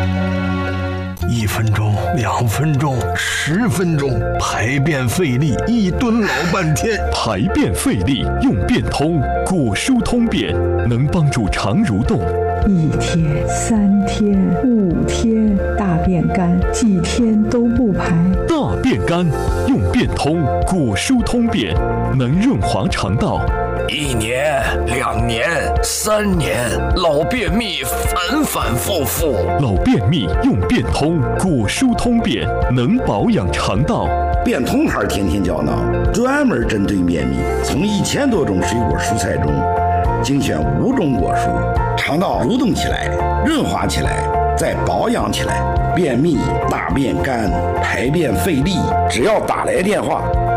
1分钟、2分钟、10分钟，排便费力，一蹲老半天。 排便费力用便通，果蔬通便能帮助肠蠕动。 1天、3天、5天，大便干，几天都不排。 大便干用便通，果蔬通便能润滑肠道。 1年、2年、3年，老便秘反反复复。 老便秘用便通，果蔬通便能保养肠道。 便通牌天天胶囊专门针对便秘，从1000多种水果蔬菜中精选5种果蔬，肠道蠕动起来，润滑起来，再保养起来。便秘、大便干、排便费力，只要打来电话